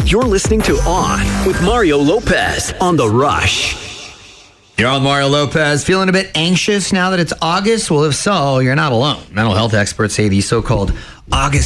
You're listening to On with Mario Lopez on The Rush. You're on Mario Lopez. Feeling a bit anxious now that it's August? Well, if so, you're not alone. Mental health experts say these so-called August